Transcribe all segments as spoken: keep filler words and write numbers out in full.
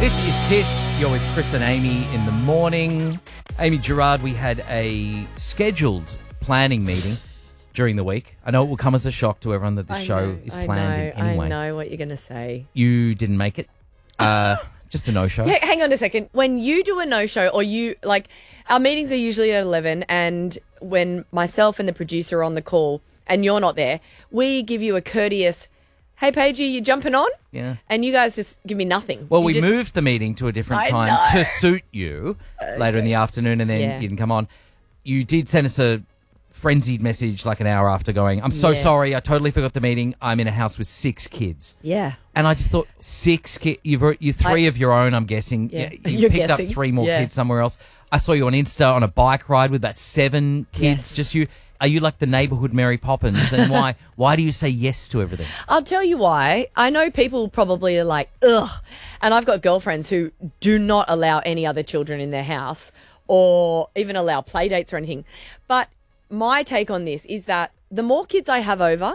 This is Kiss. You're with Chris and Amy in the morning. Amy Gerard, we had a scheduled planning meeting during the week. I know it will come as a shock to everyone that the I show know, is I planned know, in any way. I know what you're going to say. You didn't make it. Uh, just a no-show. H- hang on a second. When you do a no-show or you, like, our meetings are usually at eleven, and when myself and the producer are on the call and you're not there, we give you a courteous, hey, Paige, you jumping on? Yeah. And you guys just give me nothing. Well, You we just- moved the meeting to a different I time know. to suit you later in the afternoon, and then Yeah. you didn't come on. You did send us a frenzied message like an hour after going, I'm so Yeah. sorry, I totally forgot the meeting. I'm in a house with six kids. Yeah. And I just thought, six kids, you've you three I- of your own, I'm guessing. Yeah. You You're picked guessing. up three more Yeah. kids somewhere else. I saw you on Insta on a bike ride with about seven kids. Yes. Just you. Are you like the neighbourhood Mary Poppins? And why Why do you say yes to everything? I'll tell you why. I know people probably are like, ugh. And I've got girlfriends who do not allow any other children in their house or even allow play dates or anything. But my take on this is that the more kids I have over,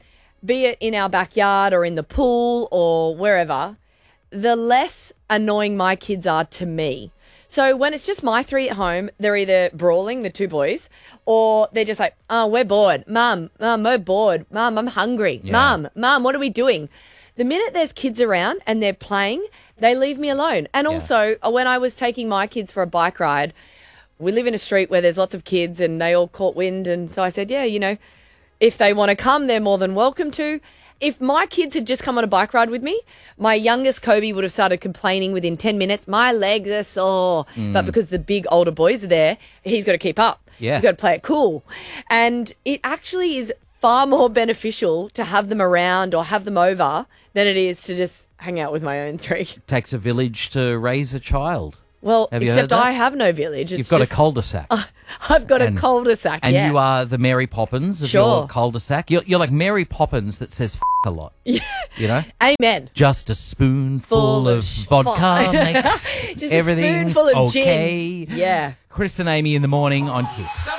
be it in our backyard or in the pool or wherever, the less annoying my kids are to me. So when it's just my three at home, they're either brawling, the two boys, or they're just like, oh, we're bored. Mum, Mum, we're bored. Mum, I'm hungry. Yeah. Mum, Mum, what are we doing? The minute there's kids around and they're playing, they leave me alone. And Yeah. also, when I was taking my kids for a bike ride, we live in a street where there's lots of kids and they all caught wind. And so I said, yeah, you know, if they want to come, they're more than welcome to. If my kids had just come on a bike ride with me, my youngest Kobe would have started complaining within ten minutes, my legs are sore. But because the big older boys are there, he's got to keep up. Yeah. He's got to play it cool. And it actually is far more beneficial to have them around or have them over than it is to just hang out with my own three. Takes a village to raise a child. Well, Have you except heard that? I have no village. It's You've got just, a cul-de-sac. I've got and- a cul-de-sac, And yeah. you are the Mary Poppins of Sure. your cul-de-sac. You're, you're like Mary Poppins that says f- a lot. Yeah. You know? Amen. Just a spoonful Full of of sh- vodka makes Just everything a spoonful of okay. gin. Yeah. Chris and Amy in the morning on Kiss.